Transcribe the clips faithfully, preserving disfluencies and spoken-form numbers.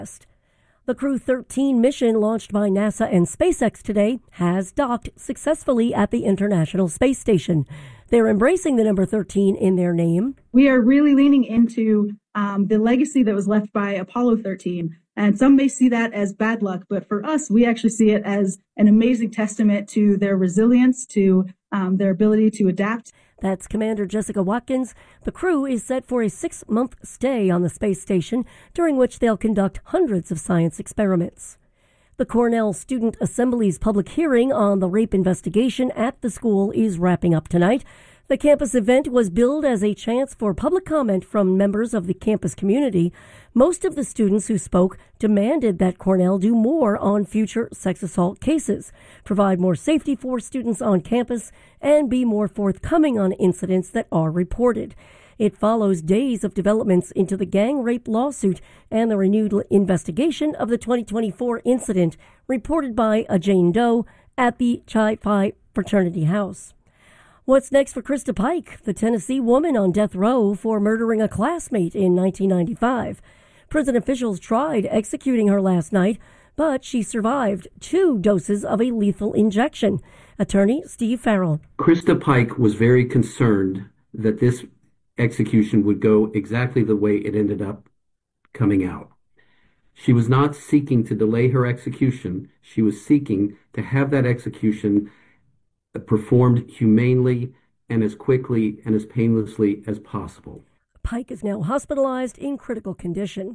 The Crew thirteen mission launched by NASA and SpaceX today has docked successfully at the International Space Station. They're embracing the number thirteen in their name. We are really leaning into um, the legacy that was left by Apollo thirteen. And some may see that as bad luck, but for us, we actually see it as an amazing testament to their resilience, to um, their ability to adapt. That's Commander Jessica Watkins. The Crew is set for a six-month stay on the space station, during which they'll conduct hundreds of science experiments. The Cornell Student Assembly's public hearing on the rape investigation at the school is wrapping up tonight. The campus event was billed as a chance for public comment from members of the campus community. Most of the students who spoke demanded that Cornell do more on future sex assault cases, provide more safety for students on campus, and be more forthcoming on incidents that are reported. It follows days of developments into the gang rape lawsuit and the renewed investigation of the twenty twenty-four incident reported by a Jane Doe at the Chi Phi fraternity house. What's next for Krista Pike, the Tennessee woman on death row for murdering a classmate in nineteen ninety-five? Prison officials tried executing her last night, but she survived two doses of a lethal injection. Attorney Steve Farrell. Krista Pike was very concerned that this execution would go exactly the way it ended up coming out. She was not seeking to delay her execution. She was seeking to have that execution performed humanely and as quickly and as painlessly as possible. Pike is now hospitalized in critical condition.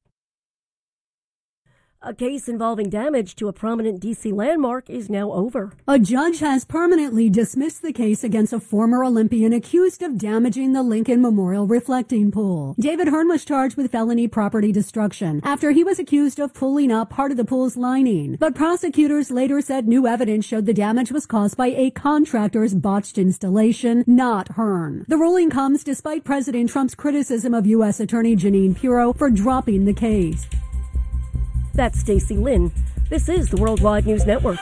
A case involving damage to a prominent D C landmark is now over. A judge has permanently dismissed the case against a former Olympian accused of damaging the Lincoln Memorial reflecting pool. David Hearn was charged with felony property destruction after he was accused of pulling up part of the pool's lining. But prosecutors later said new evidence showed the damage was caused by a contractor's botched installation, not Hearn. The ruling comes despite President Trump's criticism of U S Attorney Jeanine Pirro for dropping the case. That's Stacey Lynn. This is the Worldwide News Network.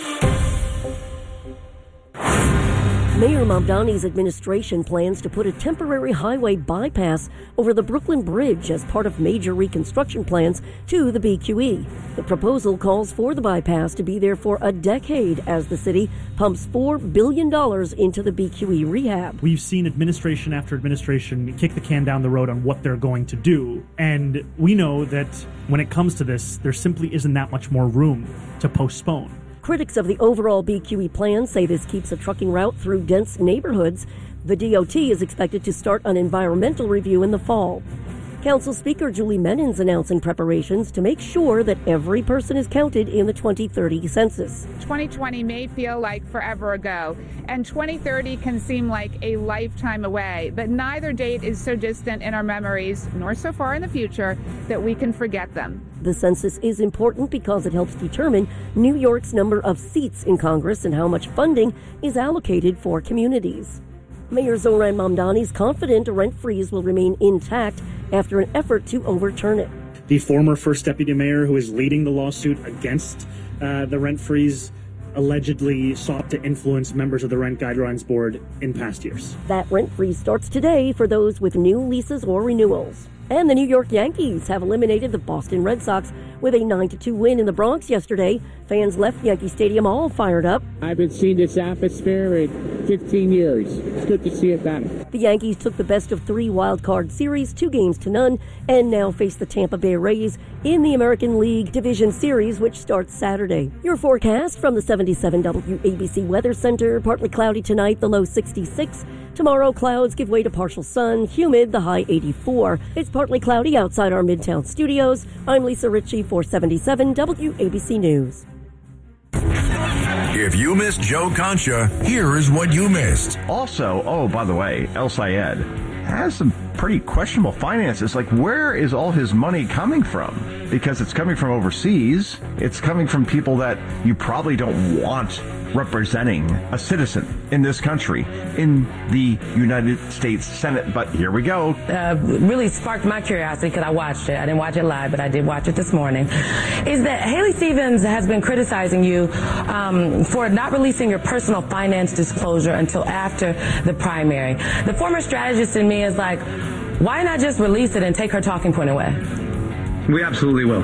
Mayor Mamdani's administration plans to put a temporary highway bypass over the Brooklyn Bridge as part of major reconstruction plans to the B Q E. The proposal calls for the bypass to be there for a decade as the city pumps four billion dollars into the B Q E rehab. We've seen administration after administration kick the can down the road on what they're going to do. And we know that when it comes to this, there simply isn't that much more room to postpone. Critics of the overall B Q E plan say this keeps a trucking route through dense neighborhoods. The D O T is expected to start an environmental review in the fall. Council Speaker Julie Menon's announcing preparations to make sure that every person is counted in the twenty thirty census. twenty twenty may feel like forever ago, and twenty thirty can seem like a lifetime away, but neither date is so distant in our memories, nor so far in the future, that we can forget them. The census is important because it helps determine New York's number of seats in Congress and how much funding is allocated for communities. Mayor Zohran Mamdani is confident a rent freeze will remain intact after an effort to overturn it. The former first deputy mayor who is leading the lawsuit against uh, the rent freeze allegedly sought to influence members of the Rent Guidelines Board in past years. That rent freeze starts today for those with new leases or renewals. And the New York Yankees have eliminated the Boston Red Sox with a nine to two win in the Bronx yesterday. Fans left Yankee Stadium all fired up. I've been seeing this atmosphere in fifteen years. It's good to see it back. The Yankees took the best of three wild card series, two games to none, and now face the Tampa Bay Rays in the American League Division Series, which starts Saturday. Your forecast from the seventy-seven W A B C Weather Center. Partly cloudy tonight, the low sixty-six. Tomorrow, clouds give way to partial sun, humid, the high eighty-four. It's partly cloudy outside our Midtown studios. I'm Lisa Ritchie for seventy-seven W A B C News. If you missed Joe Concha, here is what you missed. Also, oh, by the way, El Sayed has some pretty questionable finances. Like, where is all his money coming from? Because it's coming from overseas. It's coming from people that you probably don't want representing a citizen in this country, in the United States Senate. But here we go. Uh, really sparked my curiosity because I watched it. I didn't watch it live, but I did watch it this morning. Is that Haley Stevens has been criticizing you um, for not releasing your personal finance disclosure until after the primary. The former strategist in me is like, why not just release it and take her talking point away? We absolutely will.